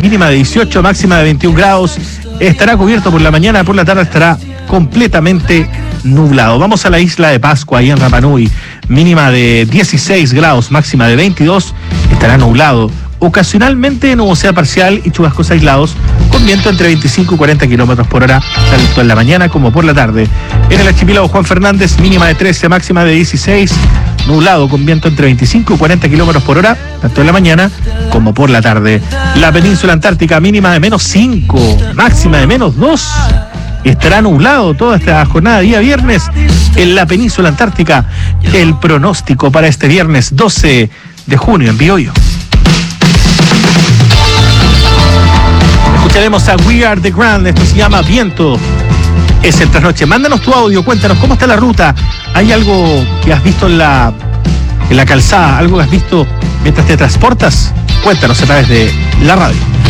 mínima de 18, máxima de 21 grados. Estará cubierto por la mañana, por la tarde estará completamente nublado. Vamos a la isla de Pascua, ahí en Rapa Nui. Mínima de 16 grados, máxima de 22. Estará nublado. Ocasionalmente nubosidad parcial y chubascos aislados, con viento entre 25 y 40 kilómetros por hora, tanto en la mañana como por la tarde. En el archipiélago Juan Fernández, mínima de 13, máxima de 16. Nublado, con viento entre 25 y 40 kilómetros por hora, tanto en la mañana como por la tarde. La península antártica, mínima de menos 5, máxima de menos 2. Estará nublado toda esta jornada, día viernes, en la península antártica. El pronóstico para este viernes 12 de junio en Biobío. Escucharemos a We Are The Grand, esto se llama Viento. Es el trasnoche. Mándanos tu audio, cuéntanos cómo está la ruta. ¿Hay algo que has visto en la calzada? ¿Algo que has visto mientras te transportas? Cuéntanos a través de la radio.